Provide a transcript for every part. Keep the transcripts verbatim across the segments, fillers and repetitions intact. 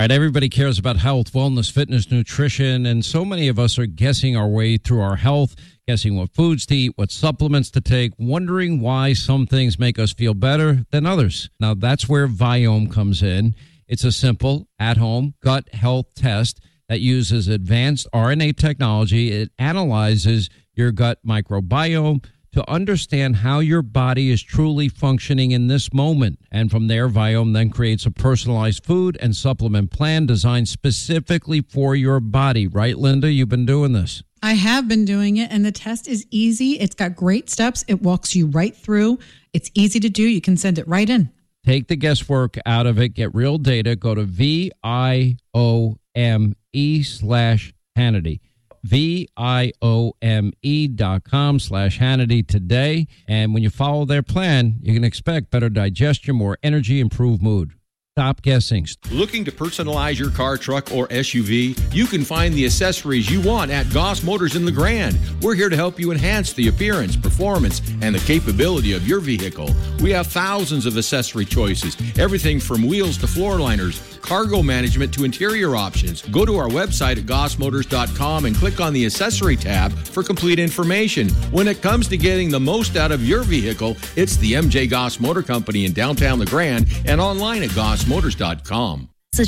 Right, everybody cares about health, wellness, fitness, nutrition, and so many of us are guessing our way through our health, guessing what foods to eat, what supplements to take, wondering why some things make us feel better than others. Now, that's where Viome comes in. It's a simple, at-home gut health test that uses advanced R N A technology. It analyzes your gut microbiome to understand how your body is truly functioning in this moment. And from there, Viome then creates a personalized food and supplement plan designed specifically for your body. Right, Linda? You've been doing this. I have been doing it, and the test is easy. It's got great steps. It walks you right through. It's easy to do. You can send it right in. Take the guesswork out of it. Get real data. Go to V I O M E slash Hannity. V-I-O-M-E dot com slash Hannity today. And when you follow their plan, you can expect better digestion, more energy, improved mood. Stop guessing. Looking to personalize your car, truck, or S U V? You can find the accessories you want at Goss Motors in LeGrand. We're here to help you enhance the appearance, performance, and the capability of your vehicle. We have thousands of accessory choices, everything from wheels to floor liners, cargo management to interior options. Go to our website at goss motors dot com and click on the accessory tab for complete information. When it comes to getting the most out of your vehicle, it's the M J Goss Motor Company in downtown LeGrand and online at goss motors dot com.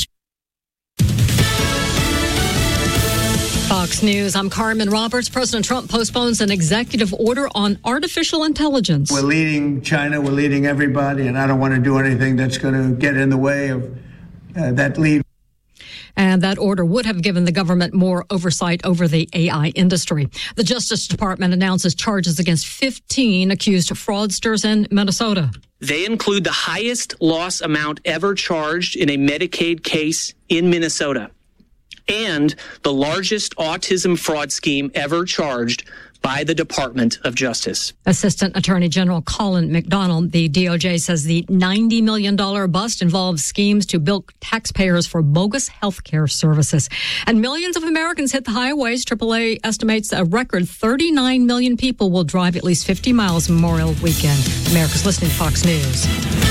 Fox News, I'm Carmen Roberts. President Trump postpones an executive order on artificial intelligence. We're leading China, we're leading everybody, and I don't want to do anything that's going to get in the way of uh, that lead. And that order would have given the government more oversight over the A I industry. The Justice Department announces charges against fifteen accused fraudsters in Minnesota. They include the highest loss amount ever charged in a Medicaid case in Minnesota and the largest autism fraud scheme ever charged by the Department of Justice. Assistant Attorney General Colin McDonald, the D O J, says the ninety million dollars bust involves schemes to bilk taxpayers for bogus health care services. And millions of Americans hit the highways. triple A estimates a record thirty-nine million people will drive at least fifty miles Memorial Weekend. America's listening to Fox News.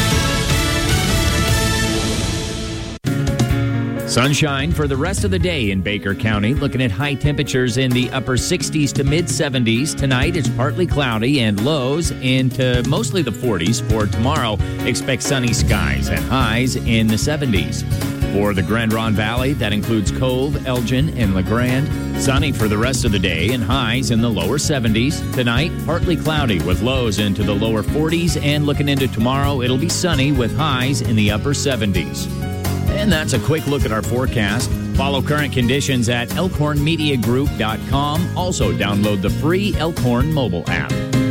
Sunshine for the rest of the day in Baker County. Looking at high temperatures in the upper sixties to mid seventies. Tonight it's partly cloudy and lows into mostly the forties. For tomorrow, expect sunny skies and highs in the seventies. For the Grand Ronde Valley, that includes Cove, Elgin, and LeGrand. Sunny for the rest of the day and highs in the lower seventies. Tonight, partly cloudy with lows into the lower forties. And looking into tomorrow, it'll be sunny with highs in the upper seventies. And that's a quick look at our forecast. Follow current conditions at elkhorn media group dot com. Also download the free Elkhorn mobile app.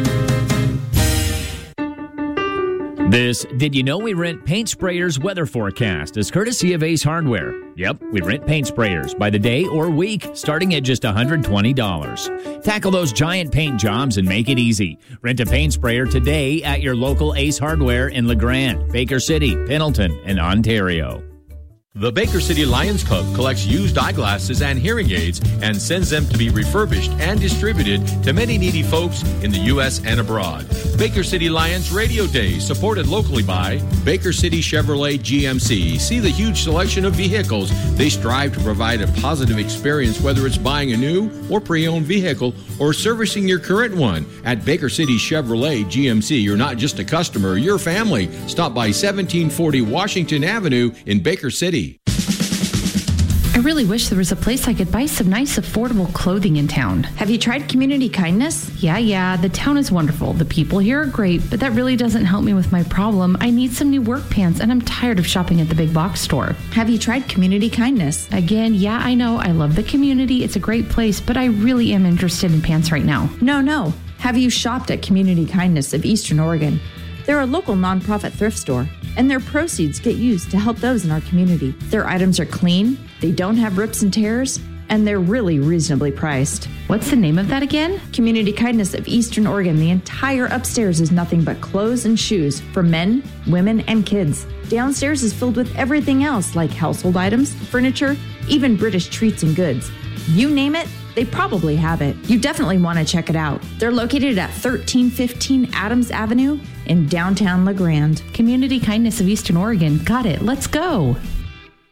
This Did You Know We Rent Paint Sprayers weather forecast is courtesy of Ace Hardware. Yep, we rent paint sprayers by the day or week, starting at just one hundred twenty dollars. Tackle those giant paint jobs and make it easy. Rent a paint sprayer today at your local Ace Hardware in LeGrand, Baker City, Pendleton, and Ontario. The Baker City Lions Club collects used eyeglasses and hearing aids and sends them to be refurbished and distributed to many needy folks in the U S and abroad. Baker City Lions Radio Day, supported locally by Baker City Chevrolet G M C. See the huge selection of vehicles. They strive to provide a positive experience, whether it's buying a new or pre-owned vehicle or servicing your current one. At Baker City Chevrolet G M C, you're not just a customer, you're family. Stop by seventeen forty Washington Avenue in Baker City. I really wish there was a place I could buy some nice, affordable clothing in town. Have you tried Community Kindness? Yeah, yeah, the town is wonderful. The people here are great, but that really doesn't help me with my problem. I need some new work pants, and I'm tired of shopping at the big box store. Have you tried Community Kindness? Again, yeah, I know. I love the community. It's a great place, but I really am interested in pants right now. No, no. Have you shopped at Community Kindness of Eastern Oregon? They're a local nonprofit thrift store, and their proceeds get used to help those in our community. Their items are clean, they don't have rips and tears, and they're really reasonably priced. What's the name of that again? Community Kindness of Eastern Oregon. The entire upstairs is nothing but clothes and shoes for men, women, and kids. Downstairs is filled with everything else like household items, furniture, even British treats and goods. You name it, they probably have it. You definitely want to check it out. They're located at thirteen fifteen Adams Avenue in downtown LeGrand. Community Kindness of Eastern Oregon. Got it. Let's go.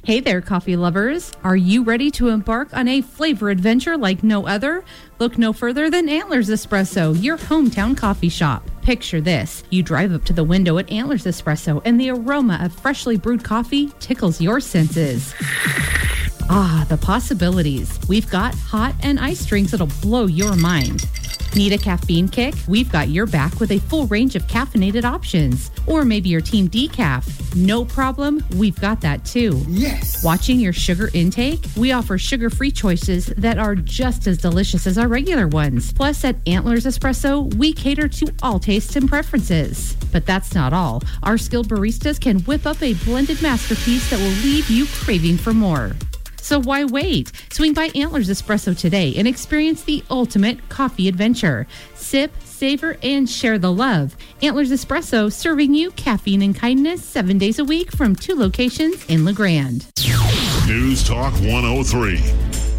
Hey there, coffee lovers. Are you ready to embark on a flavor adventure like no other? Look no further than Antlers Espresso, your hometown coffee shop. Picture this. You drive up to the window at Antlers Espresso and the aroma of freshly brewed coffee tickles your senses. Ah, the possibilities. We've got hot and iced drinks that'll blow your mind. Need a caffeine kick? We've got your back with a full range of caffeinated options. Or maybe your team decaf. No problem, we've got that too. Yes! Watching your sugar intake? We offer sugar-free choices that are just as delicious as our regular ones. Plus, at Antlers Espresso, we cater to all tastes and preferences. But that's not all. Our skilled baristas can whip up a blended masterpiece that will leave you craving for more. So why wait? Swing by Antlers Espresso today and experience the ultimate coffee adventure. Sip, savor, and share the love. Antlers Espresso, serving you caffeine and kindness seven days a week from two locations in La Grande. News Talk one oh three.